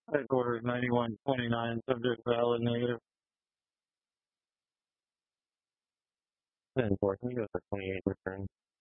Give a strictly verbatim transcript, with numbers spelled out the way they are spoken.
Headquarters ninety-one twenty-nine, subject valid negative. ten four, can you go for twenty-eight return?